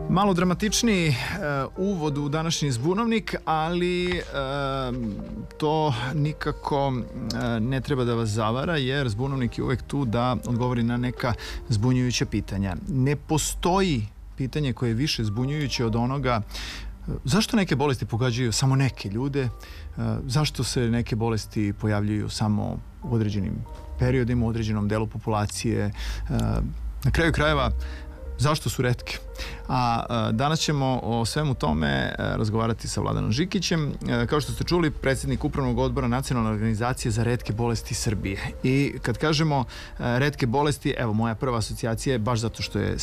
Malo dramatičniji uvod u današnji Zbunovnik, ali to nikako ne treba da vas zavara, jer Zbunovnik je uvek tu da odgovori na neka zbunjujuća pitanja. Ne postoji pitanje koje je više zbunjujuće od onoga zašto neke bolesti pogađaju samo neke ljude, zašto se neke bolesti pojavljuju samo u određenim periodima, u određenom delu populacije, na kraju krajeva zašto su retke. A danas ćemo o svemu tome razgovarati sa Vladanom Žikićem, kao što ste čuli, predsjednik Upravnog odbora Nacionalne organizacije za retke bolesti Srbije. I kad kažemo retke bolesti, evo, moja prva asocijacija je, baš zato što je